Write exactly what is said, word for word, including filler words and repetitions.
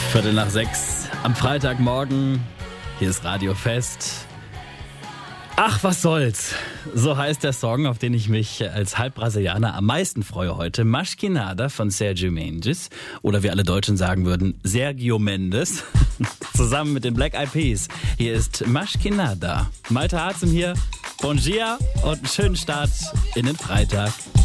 Viertel nach sechs am Freitagmorgen. Hier ist Radio Fest. Ach, was soll's. So heißt der Song, auf den ich mich als Halbbrasilianer am meisten freue heute. Mas Que Nada von Sergio Mendes. Oder wie alle Deutschen sagen würden, Sergio Mendes. Zusammen mit den Black Eyed Peas. Hier ist Mas Que Nada. Malte Harzen hier. Bon dia und einen schönen Start in den Freitag.